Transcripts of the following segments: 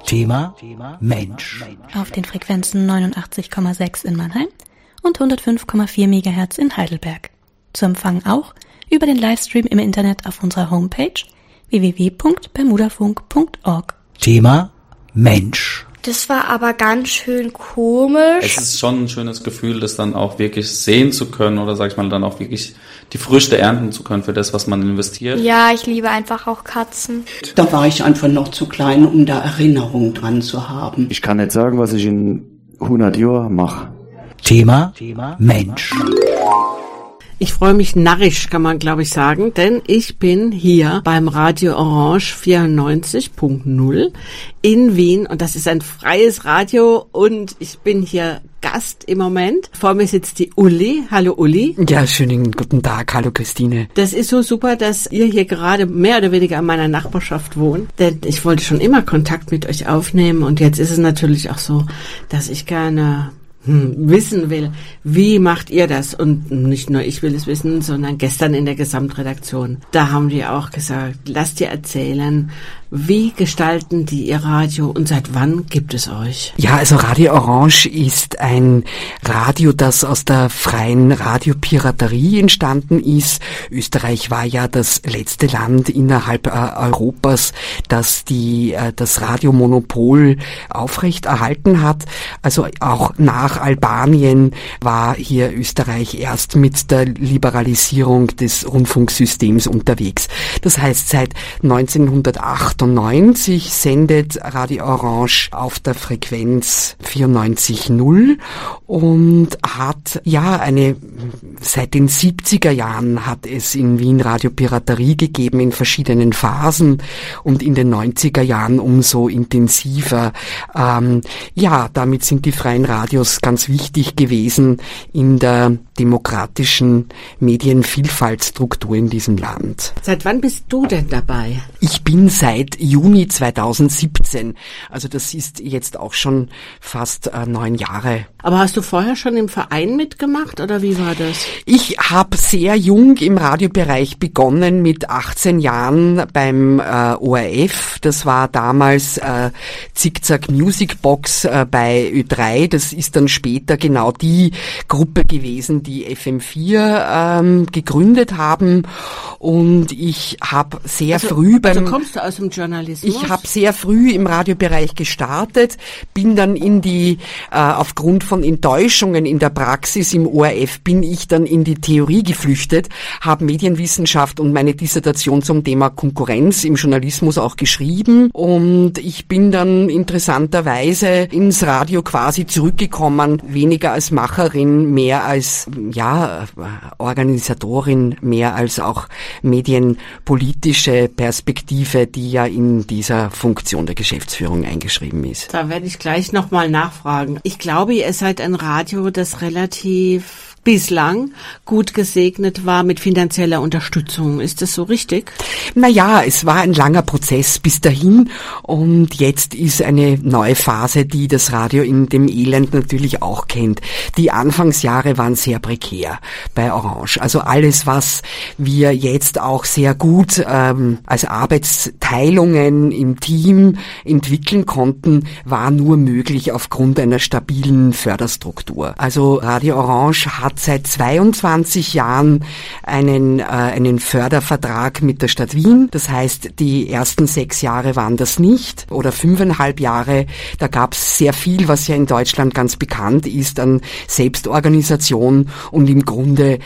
Thema Mensch. Auf den Frequenzen 89,6 in Mannheim und 105,4 MHz in Heidelberg. Zu empfangen auch über den Livestream im Internet auf unserer Homepage www.bermudafunk.org. Thema Mensch. Das war aber ganz schön komisch. Es ist schon ein schönes Gefühl, das dann auch wirklich sehen zu können oder sag ich mal dann auch wirklich die Früchte ernten zu können für das, was man investiert. Ja, ich liebe einfach auch Katzen. Da war ich einfach noch zu klein, um da Erinnerungen dran zu haben. Ich kann nicht sagen, was ich in 100 Jahren mache. Thema Mensch. Ich freue mich narrisch, kann man glaube ich sagen, denn ich bin hier beim Radio Orange 94.0 in Wien und das ist ein freies Radio und ich bin hier Gast im Moment. Vor mir sitzt die Uli. Hallo Uli. Ja, schönen guten Tag. Hallo Christine. Das ist so super, dass ihr hier gerade mehr oder weniger in meiner Nachbarschaft wohnt, denn ich wollte schon immer Kontakt mit euch aufnehmen und jetzt ist es natürlich auch so, dass ich gerne wissen will, wie macht ihr das? Und nicht nur ich will es wissen, sondern gestern in der Gesamtredaktion. Da haben die auch gesagt, lasst ihr erzählen, wie gestalten die ihr Radio und seit wann gibt es euch? Ja, also Radio Orange ist ein Radio, das aus der freien Radiopiraterie entstanden ist. Österreich war ja das letzte Land innerhalb Europas, das das Radiomonopol aufrecht erhalten hat. Also auch nach Albanien war hier Österreich erst mit der Liberalisierung des Rundfunksystems unterwegs. Das heißt, seit 1998 sendet Radio Orange auf der Frequenz 94.0 und hat seit den 70er Jahren hat es in Wien Radiopiraterie gegeben in verschiedenen Phasen und in den 90er Jahren umso intensiver. Damit sind die freien Radios ganz wichtig gewesen in der demokratischen Medienvielfaltstruktur in diesem Land. Seit wann bist du denn dabei? Ich bin seit Juni 2017. Also das ist jetzt auch schon fast 9 Jahre. Aber hast du vorher schon im Verein mitgemacht oder wie war das? Ich habe sehr jung im Radiobereich begonnen, mit 18 Jahren beim ORF. Das war damals Zickzack Music Box bei Ö3. Das ist dann später genau die Gruppe gewesen, die FM4 gegründet haben. Und ich habe sehr früh Also kommst du aus dem Journalismus? Ich habe sehr früh im Radiobereich gestartet, bin dann aufgrund von Enttäuschungen in der Praxis im ORF bin ich dann in die Theorie geflüchtet, habe Medienwissenschaft und meine Dissertation zum Thema Konkurrenz im Journalismus auch geschrieben und ich bin dann interessanterweise ins Radio quasi zurückgekommen, weniger als Macherin, mehr als Organisatorin, mehr als auch medienpolitische Perspektive, die ja in dieser Funktion der Geschäftsführung eingeschrieben ist. Da werde ich gleich nochmal nachfragen. Ich glaube, ihr seid ein Radio, das relativ bislang gut gesegnet war mit finanzieller Unterstützung. Ist das so richtig? Naja, es war ein langer Prozess bis dahin und jetzt ist eine neue Phase, die das Radio in dem Elend natürlich auch kennt. Die Anfangsjahre waren sehr prekär bei Orange. Also alles, was wir jetzt auch sehr gut als Arbeitsteilungen im Team entwickeln konnten, war nur möglich aufgrund einer stabilen Förderstruktur. Also Radio Orange hat seit 22 Jahren einen Fördervertrag mit der Stadt Wien. Das heißt, die ersten 6 Jahre waren das nicht oder 5,5 Jahre. Da gab es sehr viel, was ja in Deutschland ganz bekannt ist an Selbstorganisation und im Grunde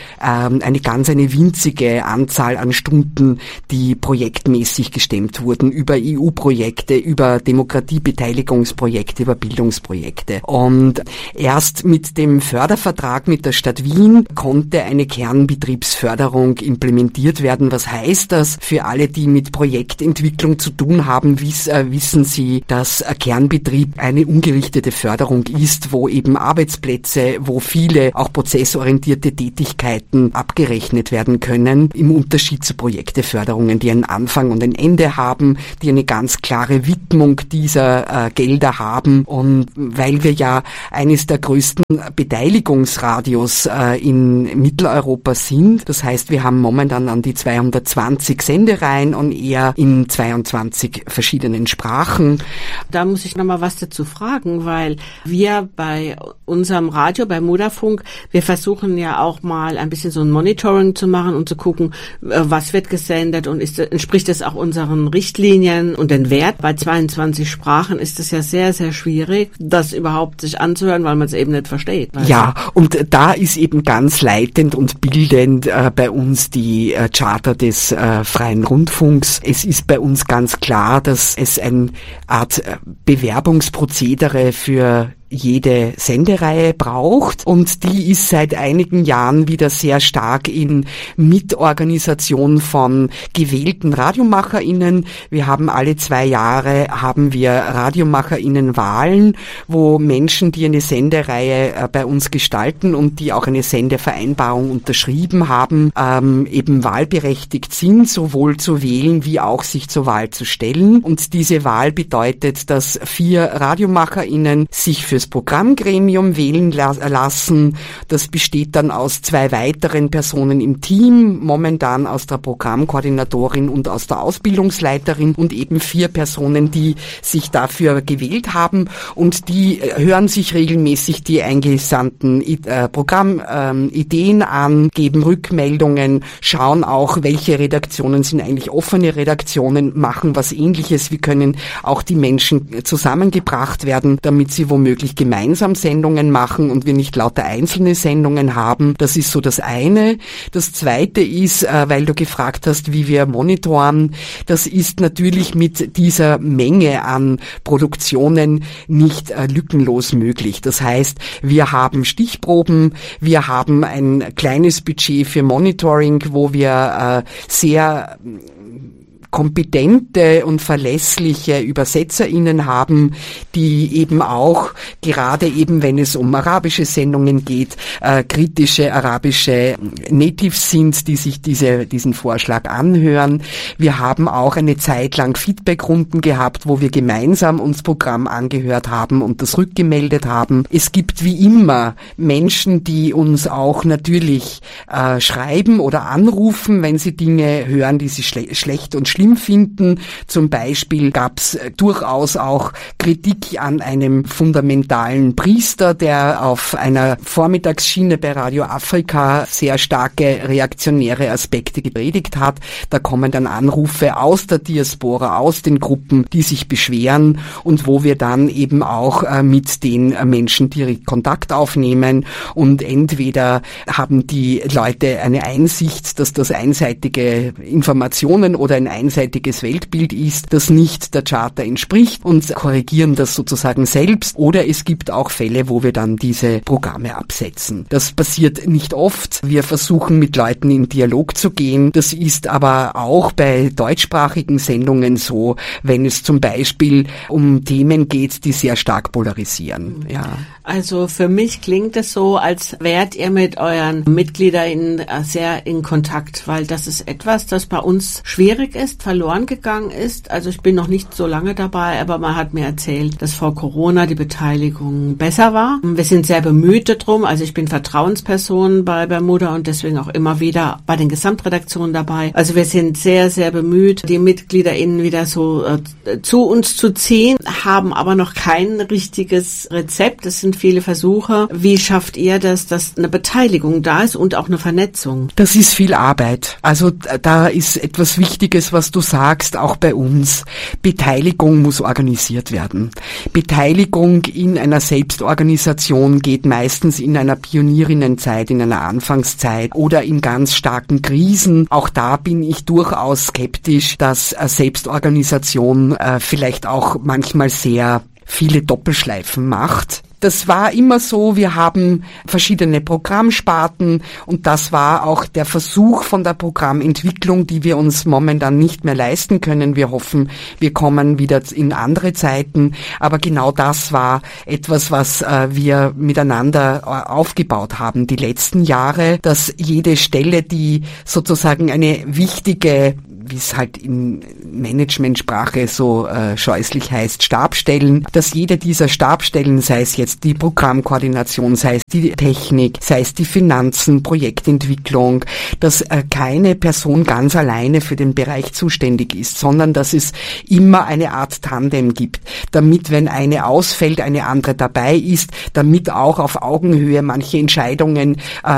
eine winzige Anzahl an Stunden, die projektmäßig gestemmt wurden über EU-Projekte, über Demokratiebeteiligungsprojekte, über Bildungsprojekte. Und erst mit dem Fördervertrag mit der Stadt Wien konnte eine Kernbetriebsförderung implementiert werden. Was heißt das? Für alle, die mit Projektentwicklung zu tun haben, wissen Sie, dass ein Kernbetrieb eine ungerichtete Förderung ist, wo eben Arbeitsplätze, wo viele auch prozessorientierte Tätigkeiten abgerechnet werden können, im Unterschied zu Projekteförderungen, die einen Anfang und ein Ende haben, die eine ganz klare Widmung dieser Gelder haben. Und weil wir ja eines der größten Beteiligungsradios Radios in Mitteleuropa sind. Das heißt, wir haben momentan an die 220 Sendereihen on Air in 22 verschiedenen Sprachen. Da muss ich nochmal was dazu fragen, weil wir bei unserem Radio, bei Mudafunk, wir versuchen ja auch mal ein bisschen so ein Monitoring zu machen und zu gucken, was wird gesendet und entspricht es auch unseren Richtlinien und den Wert. Bei 22 Sprachen ist es ja sehr, sehr schwierig, das überhaupt sich anzuhören, weil man es eben nicht versteht. Ja, und da ist eben ganz leitend und bildend bei uns die Charta des freien Rundfunks. Es ist bei uns ganz klar, dass es eine Art Bewerbungsprozedere für jede Sendereihe braucht, und die ist seit einigen Jahren wieder sehr stark in Mitorganisation von gewählten RadiomacherInnen. Wir haben alle 2 Jahre RadiomacherInnen-Wahlen, wo Menschen, die eine Sendereihe bei uns gestalten und die auch eine Sendevereinbarung unterschrieben haben, eben wahlberechtigt sind, sowohl zu wählen wie auch sich zur Wahl zu stellen. Und diese Wahl bedeutet, dass 4 RadiomacherInnen sich fürs Programmgremium wählen lassen. Das besteht dann aus 2 weiteren Personen im Team, momentan aus der Programmkoordinatorin und aus der Ausbildungsleiterin, und eben 4 Personen, die sich dafür gewählt haben, und die hören sich regelmäßig die eingesandten Programmideen an, geben Rückmeldungen, schauen auch, welche Redaktionen sind eigentlich offene Redaktionen, machen was Ähnliches, wie können auch die Menschen zusammengebracht werden, damit sie womöglich gemeinsam Sendungen machen und wir nicht lauter einzelne Sendungen haben. Das ist so das eine. Das zweite ist, weil du gefragt hast, wie wir monitoren, das ist natürlich mit dieser Menge an Produktionen nicht lückenlos möglich. Das heißt, wir haben Stichproben, wir haben ein kleines Budget für Monitoring, wo wir sehr kompetente und verlässliche ÜbersetzerInnen haben, die eben auch, gerade eben wenn es um arabische Sendungen geht, kritische arabische Natives sind, die sich diesen Vorschlag anhören. Wir haben auch eine Zeit lang Feedbackrunden gehabt, wo wir gemeinsam uns Programm angehört haben und das rückgemeldet haben. Es gibt wie immer Menschen, die uns auch natürlich schreiben oder anrufen, wenn sie Dinge hören, die sie schlecht und schlimm finden. Zum Beispiel gab es durchaus auch Kritik an einem fundamentalen Priester, der auf einer Vormittagsschiene bei Radio Afrika sehr starke reaktionäre Aspekte gepredigt hat. Da kommen dann Anrufe aus der Diaspora, aus den Gruppen, die sich beschweren, und wo wir dann eben auch mit den Menschen direkt Kontakt aufnehmen, und entweder haben die Leute eine Einsicht, dass das einseitige Informationen oder ein einseitiges Weltbild ist, das nicht der Charta entspricht, und korrigieren das sozusagen selbst, oder es gibt auch Fälle, wo wir dann diese Programme absetzen. Das passiert nicht oft. Wir versuchen mit Leuten in Dialog zu gehen. Das ist aber auch bei deutschsprachigen Sendungen so, wenn es zum Beispiel um Themen geht, die sehr stark polarisieren. Ja. Also für mich klingt es so, als wärt ihr mit euren MitgliederInnen sehr in Kontakt, weil das ist etwas, das bei uns schwierig ist, verloren gegangen ist. Also ich bin noch nicht so lange dabei, aber man hat mir erzählt, dass vor Corona die Beteiligung besser war. Wir sind sehr bemüht darum, also ich bin Vertrauensperson bei Bermuda und deswegen auch immer wieder bei den Gesamtredaktionen dabei. Also wir sind sehr, sehr bemüht, die MitgliederInnen wieder so zu uns zu ziehen, haben aber noch kein richtiges Rezept. Es sind viele Versuche. Wie schafft ihr das, dass eine Beteiligung da ist und auch eine Vernetzung? Das ist viel Arbeit. Also da ist etwas Wichtiges, was du sagst, auch bei uns. Beteiligung muss organisiert werden. Beteiligung in einer Selbstorganisation geht meistens in einer Pionierinnenzeit, in einer Anfangszeit oder in ganz starken Krisen. Auch da bin ich durchaus skeptisch, dass Selbstorganisation vielleicht auch manchmal sehr viele Doppelschleifen macht. Das war immer so, wir haben verschiedene Programmsparten, und das war auch der Versuch von der Programmentwicklung, die wir uns momentan nicht mehr leisten können. Wir hoffen, wir kommen wieder in andere Zeiten, aber genau das war etwas, was wir miteinander aufgebaut haben die letzten Jahre, dass jede Stelle, die sozusagen eine wichtige wie es halt in Managementsprache so scheußlich heißt, Stabstellen, dass jede dieser Stabstellen, sei es jetzt die Programmkoordination, sei es die Technik, sei es die Finanzen, Projektentwicklung, dass keine Person ganz alleine für den Bereich zuständig ist, sondern dass es immer eine Art Tandem gibt, damit, wenn eine ausfällt, eine andere dabei ist, damit auch auf Augenhöhe manche Entscheidungen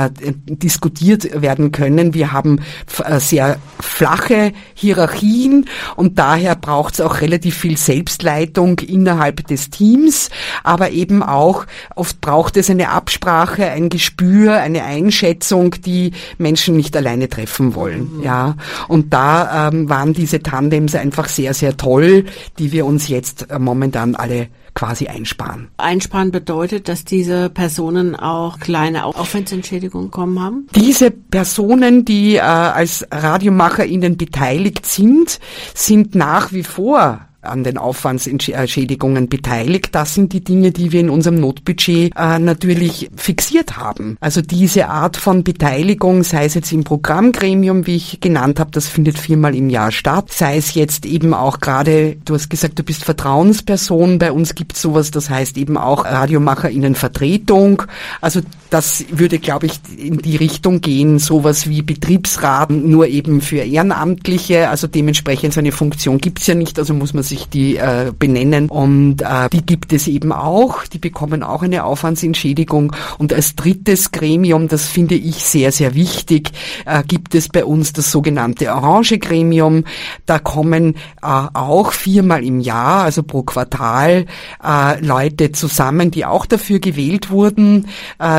diskutiert werden können. Wir haben sehr flache Hierarchien und daher braucht es auch relativ viel Selbstleitung innerhalb des Teams, aber eben auch oft braucht es eine Absprache, ein Gespür, eine Einschätzung, die Menschen nicht alleine treffen wollen. Ja, und da waren diese Tandems einfach sehr, sehr toll, die wir uns jetzt momentan alle quasi einsparen. Einsparen bedeutet, dass diese Personen auch kleine Aufwandsentschädigungen bekommen haben? Diese Personen, die als RadiomacherInnen beteiligt sind nach wie vor an den Aufwandsentschädigungen beteiligt. Das sind die Dinge, die wir in unserem Notbudget natürlich fixiert haben. Also diese Art von Beteiligung, sei es jetzt im Programmgremium, wie ich genannt habe, das findet 4-mal im Jahr statt, sei es jetzt eben auch gerade, du hast gesagt, du bist Vertrauensperson, bei uns gibt es sowas, das heißt eben auch RadiomacherInnenvertretung. Also das würde, glaube ich, in die Richtung gehen, sowas wie Betriebsrat, nur eben für Ehrenamtliche, also dementsprechend so eine Funktion gibt's ja nicht, also muss man sich die benennen und die gibt es eben auch, die bekommen auch eine Aufwandsentschädigung und als drittes Gremium, das finde ich sehr, sehr wichtig, gibt es bei uns das sogenannte Orange-Gremium, da kommen auch 4-mal im Jahr, also pro Quartal, Leute zusammen, die auch dafür gewählt wurden,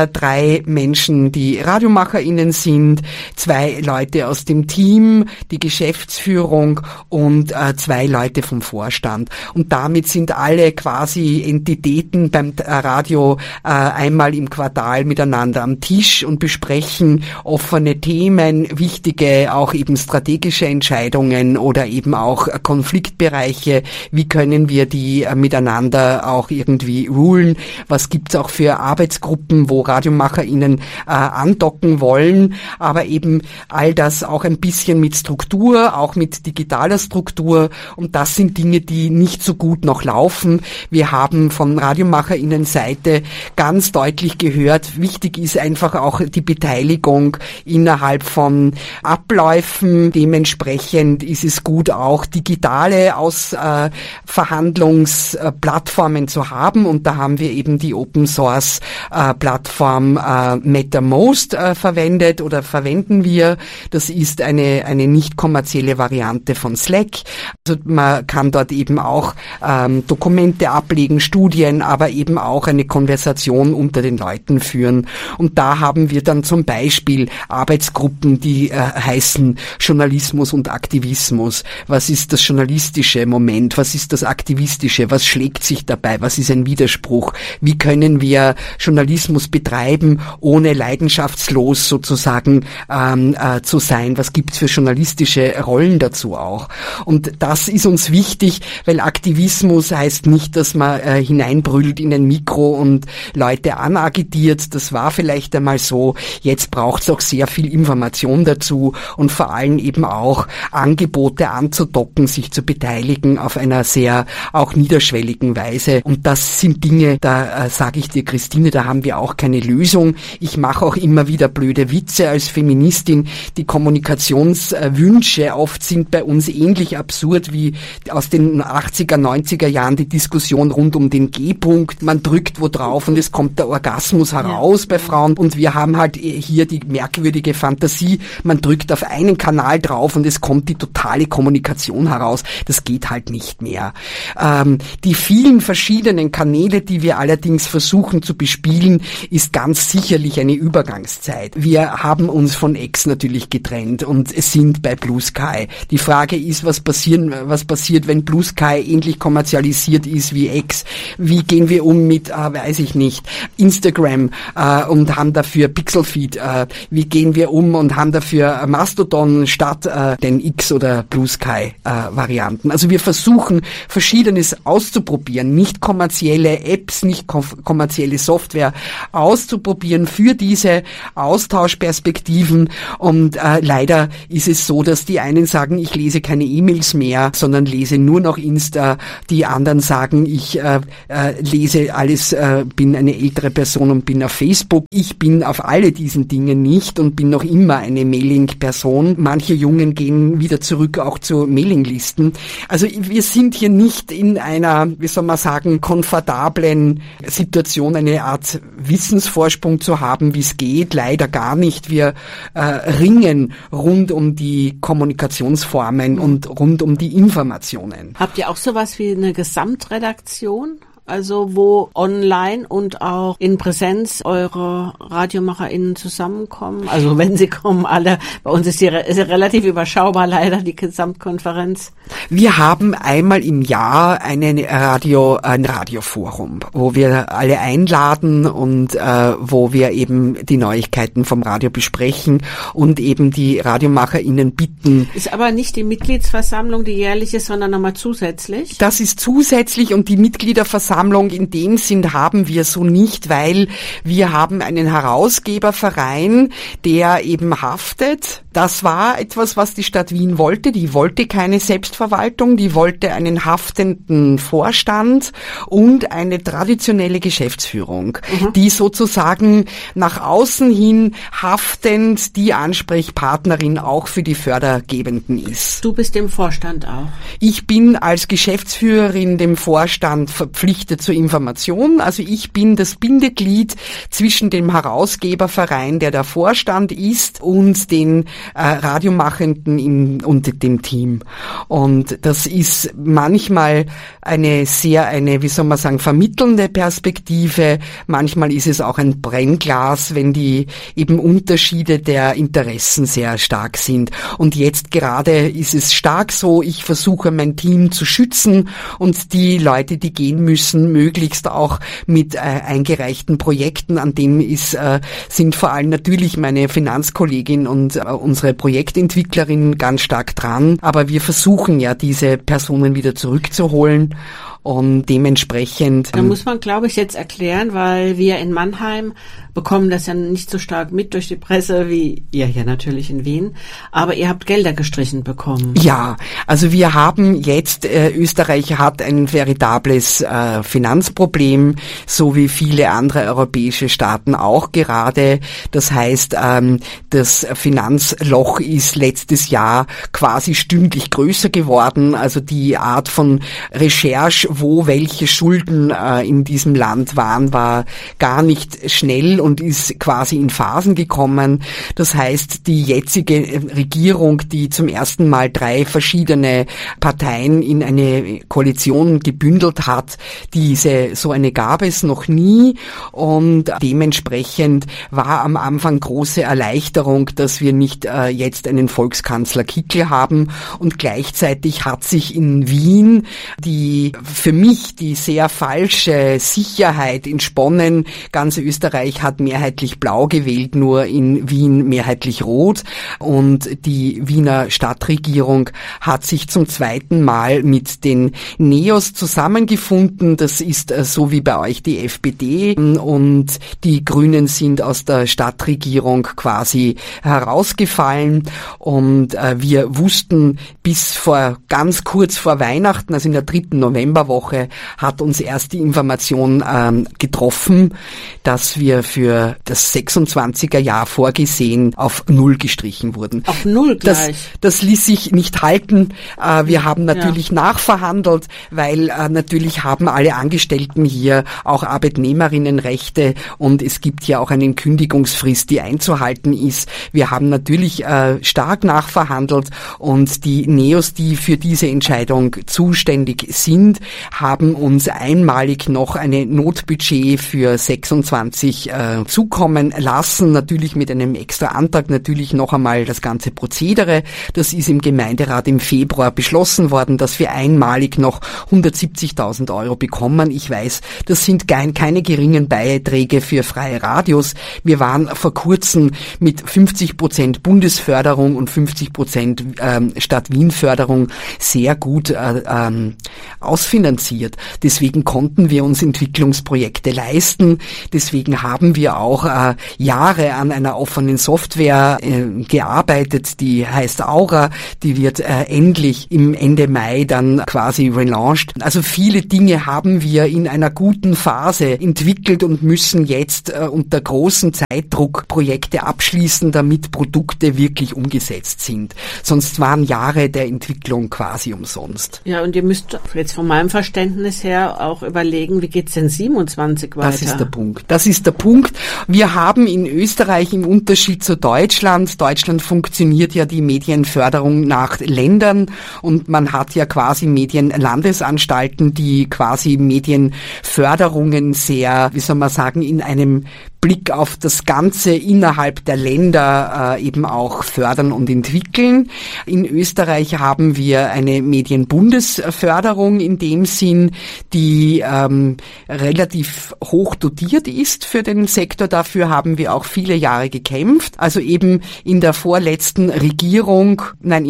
3 Menschen, die RadiomacherInnen sind, 2 Leute aus dem Team, die Geschäftsführung und 2 Leute vom Vorstand. Und damit sind alle quasi Entitäten beim Radio einmal im Quartal miteinander am Tisch und besprechen offene Themen, wichtige, auch eben strategische Entscheidungen oder eben auch Konfliktbereiche. Wie können wir die miteinander auch irgendwie rulen? Was gibt's auch für Arbeitsgruppen, wo RadiomacherInnen andocken wollen? Aber eben all das auch ein bisschen mit Struktur, auch mit digitaler Struktur. Und das sind Dinge, die nicht so gut noch laufen. Wir haben von RadiomacherInnen-Seite ganz deutlich gehört, wichtig ist einfach auch die Beteiligung innerhalb von Abläufen. Dementsprechend ist es gut, auch digitale Verhandlungsplattformen zu haben. Und da haben wir eben die Open-Source-Plattform MetaMost verwendet oder verwenden wir. Das ist eine nicht kommerzielle Variante von Slack. Also man kann dort eben auch Dokumente ablegen, Studien, aber eben auch eine Konversation unter den Leuten führen. Und da haben wir dann zum Beispiel Arbeitsgruppen, die heißen Journalismus und Aktivismus. Was ist das journalistische Moment? Was ist das aktivistische? Was schlägt sich dabei? Was ist ein Widerspruch? Wie können wir Journalismus betreiben, ohne leidenschaftslos sozusagen zu sein? Was gibt's für journalistische Rollen dazu auch? Und das ist uns wichtig, weil Aktivismus heißt nicht, dass man hineinbrüllt in ein Mikro und Leute anagitiert. Das war vielleicht einmal so. Jetzt braucht es auch sehr viel Information dazu und vor allem eben auch Angebote anzudocken, sich zu beteiligen auf einer sehr auch niederschwelligen Weise. Und das sind Dinge, da sage ich dir, Christine, da haben wir auch keine Lösung. Ich mache auch immer wieder blöde Witze als Feministin. Die Kommunikationswünsche oft sind bei uns ähnlich absurd wie aus den 80er, 90er Jahren die Diskussion rund um den G-Punkt. Man drückt wo drauf und es kommt der Orgasmus heraus bei Frauen. Und wir haben halt hier die merkwürdige Fantasie, man drückt auf einen Kanal drauf und es kommt die totale Kommunikation heraus. Das geht halt nicht mehr. Die vielen verschiedenen Kanäle, die wir allerdings versuchen zu bespielen, ist ganz sicherlich eine Übergangszeit. Wir haben uns von X natürlich getrennt und sind bei Blue Sky. Die Frage ist, was passiert, wenn Blue Sky ähnlich kommerzialisiert ist wie X? Wie gehen wir um mit, weiß ich nicht, Instagram und haben dafür Pixelfeed? Wie gehen wir um und haben dafür Mastodon statt den X oder Blue Sky Varianten? Also wir versuchen Verschiedenes auszuprobieren, nicht kommerzielle Apps, nicht kommerzielle Software auszuprobieren für diese Austauschperspektiven. Und leider ist es so, dass die einen sagen, ich lese keine E-Mails mehr, sondern lese nur noch Insta. Die anderen sagen, ich lese alles, bin eine ältere Person und bin auf Facebook. Ich bin auf alle diesen Dinge nicht und bin noch immer eine Mailing-Person. Manche Jungen gehen wieder zurück auch zu Mailinglisten. Also wir sind hier nicht in einer, wie soll man sagen, komfortablen Situation, eine Art Wissensvorsprung zu haben, wie es geht. Leider gar nicht. Wir ringen rund um die Kommunikationsformen und rund um die Informationen. Habt ihr auch sowas wie eine Gesamtredaktion? Also wo online und auch in Präsenz eure RadiomacherInnen zusammenkommen? Also wenn sie kommen, alle. Bei uns ist ist relativ überschaubar leider, die Gesamtkonferenz. Wir haben einmal im Jahr ein Radioforum, wo wir alle einladen und wo wir eben die Neuigkeiten vom Radio besprechen und eben die RadiomacherInnen bitten. Ist aber nicht die Mitgliedsversammlung, die jährliche, sondern nochmal zusätzlich? Das ist zusätzlich und die Mitgliederversammlung in dem Sinn haben wir so nicht, weil wir haben einen Herausgeberverein, der eben haftet. Das war etwas, was die Stadt Wien wollte. Die wollte keine Selbstverwaltung, die wollte einen haftenden Vorstand und eine traditionelle Geschäftsführung, die sozusagen nach außen hin haftend die Ansprechpartnerin auch für die Fördergebenden ist. Du bist im Vorstand auch? Ich bin als Geschäftsführerin dem Vorstand verpflichtet zur Information. Also ich bin das Bindeglied zwischen dem Herausgeberverein, der Vorstand ist, und den Radiomachenden und dem Team. Und das ist manchmal eine wie soll man sagen, vermittelnde Perspektive. Manchmal ist es auch ein Brennglas, wenn die eben Unterschiede der Interessen sehr stark sind. Und jetzt gerade ist es stark so, ich versuche mein Team zu schützen und die Leute, die gehen müssen, möglichst auch mit eingereichten Projekten, an dem sind vor allem natürlich meine Finanzkollegin und unsere Projektentwicklerin ganz stark dran, aber wir versuchen ja, diese Personen wieder zurückzuholen. Und dementsprechend... Da muss man, glaube ich, jetzt erklären, weil wir in Mannheim bekommen das ja nicht so stark mit durch die Presse wie ihr hier natürlich in Wien, aber ihr habt Gelder gestrichen bekommen. Ja, also wir haben jetzt, Österreich hat ein veritables Finanzproblem, so wie viele andere europäische Staaten auch gerade. Das heißt, das Finanzloch ist letztes Jahr quasi stündlich größer geworden. Also die Art von Recherche, wo welche Schulden in diesem Land waren, war gar nicht schnell und ist quasi in Phasen gekommen. Das heißt, die jetzige Regierung, die zum ersten Mal 3 verschiedene Parteien in eine Koalition gebündelt hat, so eine gab es noch nie, und dementsprechend war am Anfang große Erleichterung, dass wir nicht jetzt einen Volkskanzler Kickl haben, und gleichzeitig hat sich in Wien für mich die sehr falsche Sicherheit entsponnen. Ganz Österreich hat mehrheitlich blau gewählt, nur in Wien mehrheitlich rot, und die Wiener Stadtregierung hat sich zum zweiten Mal mit den Neos zusammengefunden. Das ist so wie bei euch die FPD, und die Grünen sind aus der Stadtregierung quasi herausgefallen, und wir wussten bis ganz kurz vor Weihnachten, also in der 3. Novemberwoche, hat uns erst die Information getroffen, dass wir für das 26er Jahr vorgesehen auf 0 gestrichen wurden. Auf 0 gleich? Das ließ sich nicht halten. Wir haben natürlich nachverhandelt, weil natürlich haben alle Angestellten hier auch Arbeitnehmerinnenrechte, und es gibt ja auch eine Kündigungsfrist, die einzuhalten ist. Wir haben natürlich stark nachverhandelt, und die Neos, die für diese Entscheidung zuständig sind, haben uns einmalig noch eine Notbudget für 26 zukommen lassen, natürlich mit einem extra Antrag, natürlich noch einmal das ganze Prozedere. Das ist im Gemeinderat im Februar beschlossen worden, dass wir einmalig noch 170.000 Euro bekommen. Ich weiß, das sind keine geringen Beiträge für freie Radios. Wir waren vor kurzem mit 50% Bundesförderung und 50% Stadt Wien Förderung sehr gut ausfinanziert. Deswegen konnten wir uns Entwicklungsprojekte leisten. Deswegen haben wir auch Jahre an einer offenen Software gearbeitet, die heißt Aura. Die wird endlich im Ende Mai dann quasi relaunched. Also viele Dinge haben wir in einer guten Phase entwickelt und müssen jetzt unter großem Zeitdruck Projekte abschließen, damit Produkte wirklich umgesetzt sind. Sonst waren Jahre der Entwicklung quasi umsonst. Ja, und ihr müsst jetzt von meinem Verständnis her auch überlegen, wie geht's denn 27 weiter? Das ist der Punkt. Wir haben in Österreich im Unterschied zu Deutschland funktioniert ja die Medienförderung nach Ländern und man hat ja quasi Medienlandesanstalten, die quasi Medienförderungen sehr, wie soll man sagen, in einem Blick auf das Ganze innerhalb der Länder eben auch fördern und entwickeln. In Österreich haben wir eine Medienbundesförderung in dem Sinn, die relativ hoch dotiert ist für den Sektor. Dafür haben wir auch viele Jahre gekämpft. Also eben in der letzten Regierung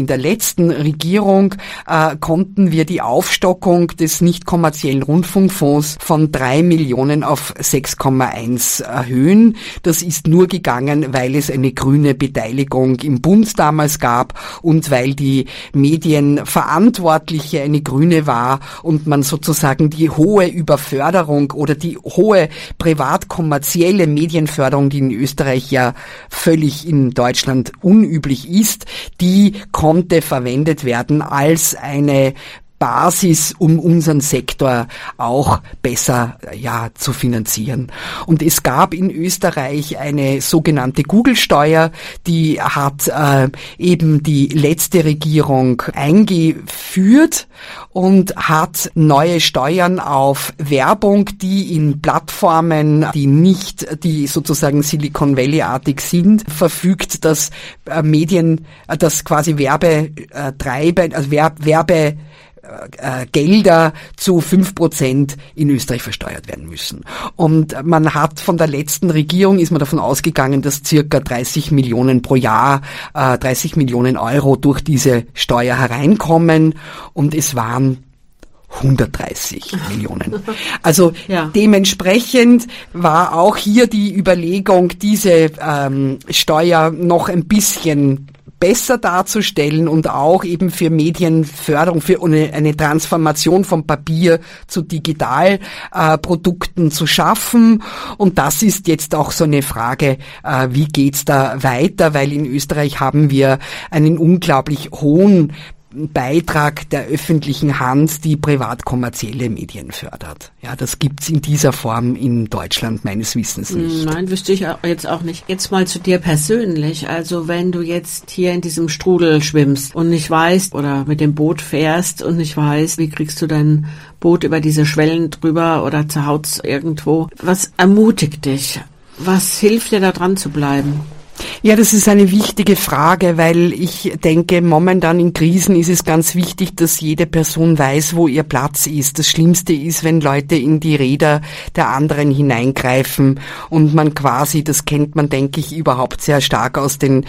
konnten wir die Aufstockung des nicht kommerziellen Rundfunkfonds von 3 Millionen auf 6,1 erhöhen. Das ist nur gegangen, weil es eine grüne Beteiligung im Bund damals gab und weil die Medienverantwortliche eine Grüne war und man sozusagen die hohe Überförderung oder die hohe privat-kommerzielle Medienförderung, die in Österreich ja völlig in Deutschland unüblich ist, die konnte verwendet werden als eine Basis, um unseren Sektor auch besser zu finanzieren. Und es gab in Österreich eine sogenannte Google-Steuer, die hat eben die letzte Regierung eingeführt und hat neue Steuern auf Werbung, die in Plattformen, die sozusagen Silicon Valley-artig sind, verfügt, dass quasi Gelder zu 5% in Österreich versteuert werden müssen. Und man hat von der letzten Regierung, ist man davon ausgegangen, dass circa 30 Millionen pro Jahr, 30 Millionen Euro durch diese Steuer hereinkommen und es waren 130 Millionen. Also dementsprechend war auch hier die Überlegung, diese Steuer noch ein bisschen besser darzustellen und auch eben für Medienförderung, für eine Transformation vom Papier zu Digitalprodukten zu schaffen. Und das ist jetzt auch so eine Frage, wie geht's da weiter? Weil in Österreich haben wir einen unglaublich hohen Beitrag der öffentlichen Hand, die privat-kommerzielle Medien fördert. Ja, das gibt's in dieser Form in Deutschland meines Wissens nicht. Nein, wüsste ich jetzt auch nicht. Jetzt mal zu dir persönlich. Also wenn du jetzt hier in diesem Strudel schwimmst und nicht weißt oder mit dem Boot fährst und nicht weißt, wie kriegst du dein Boot über diese Schwellen drüber oder zerhaut's irgendwo. Was ermutigt dich? Was hilft dir da dran zu bleiben? Ja, das ist eine wichtige Frage, weil ich denke, momentan in Krisen ist es ganz wichtig, dass jede Person weiß, wo ihr Platz ist. Das Schlimmste ist, wenn Leute in die Räder der anderen hineingreifen und man quasi, das kennt man, denke ich, überhaupt sehr stark aus den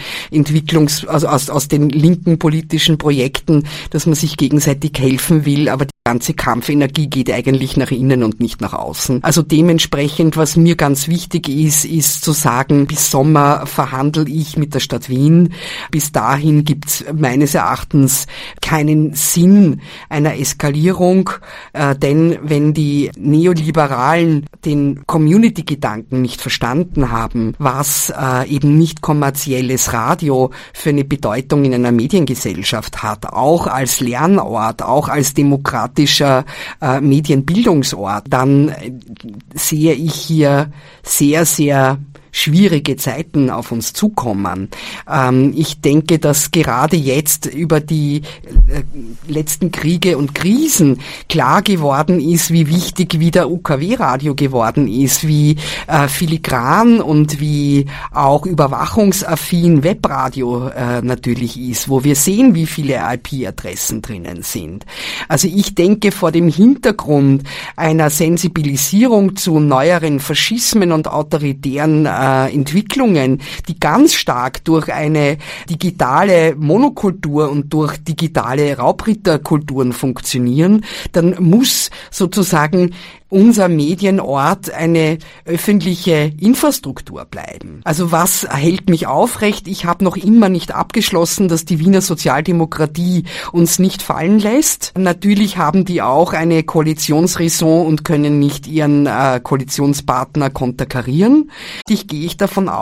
aus den linken politischen Projekten, dass man sich gegenseitig helfen will, aber die ganze Kampfenergie geht eigentlich nach innen und nicht nach außen. Also dementsprechend, was mir ganz wichtig ist zu sagen, bis Sommer verhandle ich mit der Stadt Wien. Bis dahin gibt's meines Erachtens keinen Sinn einer Eskalierung, denn wenn die Neoliberalen den Community-Gedanken nicht verstanden haben, was eben nicht kommerzielles Radio für eine Bedeutung in einer Mediengesellschaft hat, auch als Lernort, auch als demokratischer Medienbildungsort, dann sehe ich hier sehr, sehr schwierige Zeiten auf uns zukommen. Ich denke, dass gerade jetzt über die letzten Kriege und Krisen klar geworden ist, wie wichtig wieder UKW-Radio geworden ist, wie filigran und wie auch überwachungsaffin Webradio natürlich ist, wo wir sehen, wie viele IP-Adressen drinnen sind. Also ich denke, vor dem Hintergrund einer Sensibilisierung zu neueren Faschismen und autoritären Entwicklungen, die ganz stark durch eine digitale Monokultur und durch digitale Raubritterkulturen funktionieren, dann muss sozusagen unser Medienort eine öffentliche Infrastruktur bleiben. Also was hält mich aufrecht? Ich habe noch immer nicht abgeschlossen, dass die Wiener Sozialdemokratie uns nicht fallen lässt. Natürlich haben die auch eine Koalitionsraison und können nicht ihren Koalitionspartner konterkarieren. Ich gehe davon aus,